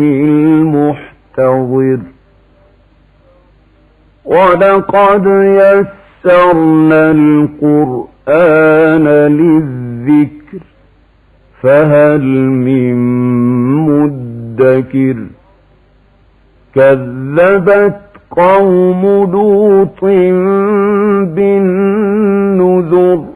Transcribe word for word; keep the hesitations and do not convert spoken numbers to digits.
المحتضر ولقد يسرنا القرآن للذكر فهل من مدكر كذبت قوم لوط بالنذر